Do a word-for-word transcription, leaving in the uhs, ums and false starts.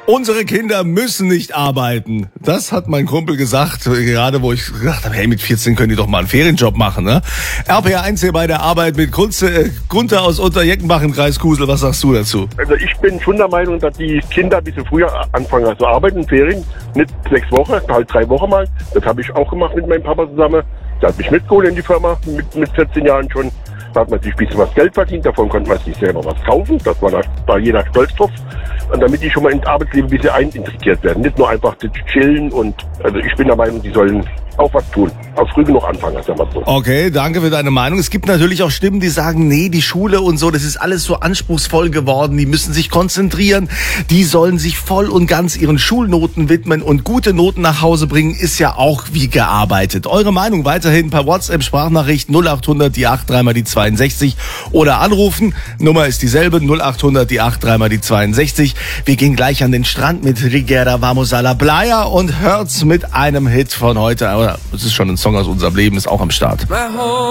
Unsere Kinder müssen nicht arbeiten. Das hat mein Kumpel gesagt, gerade wo ich gedacht habe, hey, mit vierzehn können die doch mal einen Ferienjob machen, ne? R P R eins hier bei der Arbeit mit Kunze, äh, Gunther aus Unterjeckenbach im Kreis Kusel. Was sagst du dazu? Also ich bin schon der Meinung, dass die Kinder ein bisschen früher anfangen zu arbeiten, Ferien, nicht sechs Wochen, halt drei Wochen mal. Das habe ich auch gemacht mit meinem Papa zusammen. Der hat mich mitgeholt in die Firma mit, mit vierzehn Jahren schon. Da hat man sich ein bisschen was Geld verdient, davon konnte man sich selber was kaufen. Das war da, da jeder stolz drauf. Und damit die schon mal ins Arbeitsleben ein bisschen einintegriert werden. Nicht nur einfach zu chillen und, also ich bin der Meinung, die sollen auch was tun. Auch früh genug anfangen, sagen wir so. Okay, danke für deine Meinung. Es gibt natürlich auch Stimmen, die sagen, nee, die Schule und so, das ist alles so anspruchsvoll geworden. Die müssen sich konzentrieren. Die sollen sich voll und ganz ihren Schulnoten widmen und gute Noten nach Hause bringen, ist ja auch wie gearbeitet. Eure Meinung weiterhin per WhatsApp-Sprachnachricht null acht hundert die acht dreimal die zweiundsechzig oder anrufen. Nummer ist dieselbe, null acht hundert die acht dreimal die zweiundsechzig. Wir gehen gleich an den Strand mit Rigera Vamos a la Playa und hört's mit einem Hit von heute. Es ist schon ein Song aus unserem Leben, ist auch am Start.